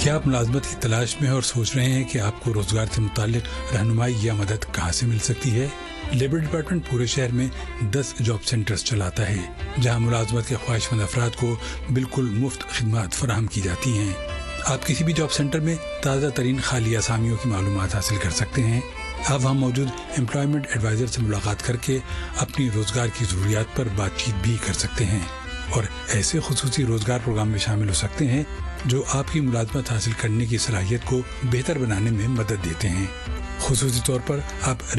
क्या आप मुलाजमत की तलाश में और सोच रहे हैं कि आपको रोजगार से मुताल्लिक रहनुमाई या मदद कहाँ से मिल सकती है? लेबर डिपार्टमेंट पूरे शहर में 10 जॉब सेंटर्स चलाता है, जहां मुलाजमत के ख्वाहिशमंद अफराद को बिल्कुल मुफ्त खिदमत फराहम की जाती हैं। आप किसी भी जॉब सेंटर में ताज़ा तरीन खाली असामियों की मालूमात हासिल कर सकते हैं। आप वहाँ मौजूद एम्प्लॉयमेंट एडवाइज़र से मुलाकात करके अपनी रोजगार की ज़रूरियात पर बातचीत भी कर सकते हैं और ऐसे खुसूसी रोजगार प्रोग्राम में शामिल हो सकते हैं जो आपकी मुलाजमत हासिल करने की सलाहियत को बेहतर बनाने में मदद देते हैं। खुसूसी तौर पर आप